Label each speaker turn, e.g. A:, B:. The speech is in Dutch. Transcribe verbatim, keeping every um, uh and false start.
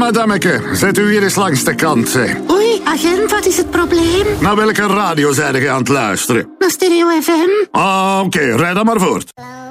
A: madameke. Zet u hier eens langs de kant, zeg.
B: Oei, agent, wat is het probleem?
A: Naar welke radio zijn je aan het luisteren?
B: Naar Stereo F M.
A: Ah, oké, okay, rijd dan maar voort.